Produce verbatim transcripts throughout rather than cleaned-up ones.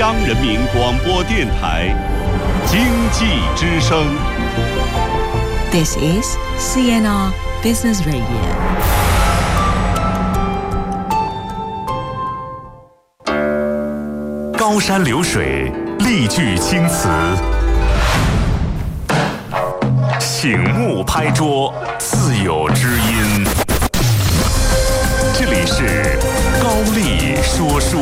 央人民广播电台经济之声。 This is C N R Business Radio。 高山流水，丽句青词，醒目拍桌，自有知音。这里是高丽说书。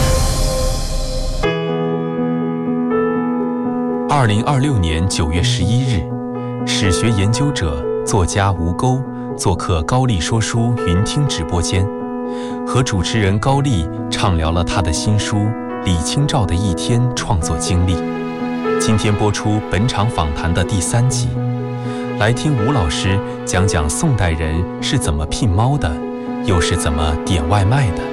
二零二六年九月十一日，史学研究者、作家吴钩做客高丽说书云听直播间，和主持人高丽畅聊了他的新书《李清照的一天》创作经历。今天播出本场访谈的第三集，来听吴老师讲讲宋代人是怎么聘猫的，又是怎么点外卖的。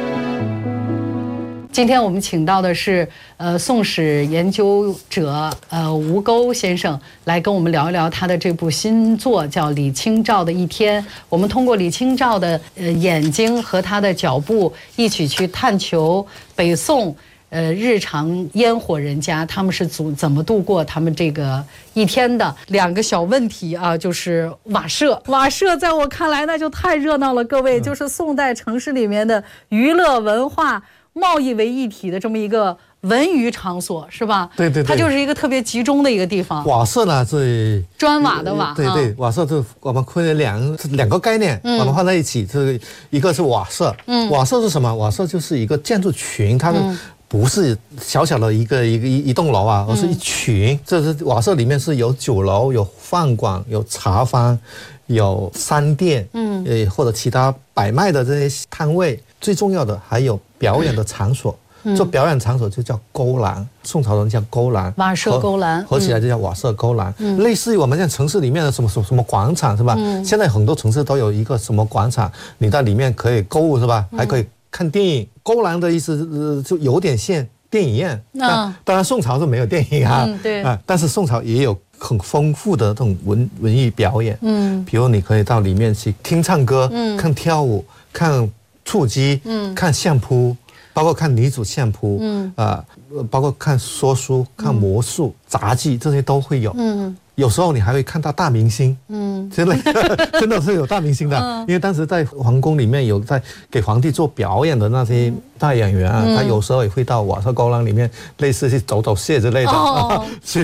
今天我们请到的是呃宋史研究者呃吴钩先生，来跟我们聊一聊他的这部新作，叫《李清照的一天》。我们通过李清照的呃眼睛和他的脚步，一起去探求北宋呃日常烟火人家他们是怎怎么度过他们这个一天的。两个小问题啊，就是瓦舍，瓦舍在我看来那就太热闹了，各位，就是宋代城市里面的娱乐文化贸易为一体的这么一个文娱场所，是吧？ 对对对， 它就是一个特别集中的一个地方。 瓦舍呢是砖瓦的瓦， 对对，瓦舍是我们分了两两个概念，嗯、我们放在一起，这个一个是瓦舍，嗯，瓦舍是什么？瓦舍就是一个建筑群，它是不是小小的一个一个一一栋楼啊，而是一群。嗯、这是瓦舍里面是有酒楼、有饭馆、有茶坊、有商店，嗯，呃或者其他摆卖的这些摊位。最重要的还有表演的场所，嗯、做表演场所就叫勾栏，宋朝人叫勾栏， 瓦舍勾栏， 合起来就叫瓦舍勾栏。嗯、类似于我们现在城市里面的什么什么什么广场是吧？嗯、现在很多城市都有一个什么广场，你在里面可以购物是吧？嗯、还可以看电影。勾栏的意思、呃、就有点像电影院，嗯、当然宋朝是没有电影啊，嗯、对啊，但是宋朝也有很丰富的这种文文艺表演，嗯，比如你可以到里面去听唱歌，嗯，看跳舞，看蹴击，嗯，看相扑，包括看女子相扑，嗯啊、呃，包括看说书、看魔术、嗯、杂技，这些都会有。嗯，有时候你还会看到大明星，嗯，真的真的是有大明星的，嗯、因为当时在皇宫里面有在给皇帝做表演的那些大演员啊，嗯、他有时候也会到瓦舍勾栏里面，类似去走走穴之类的，哦、去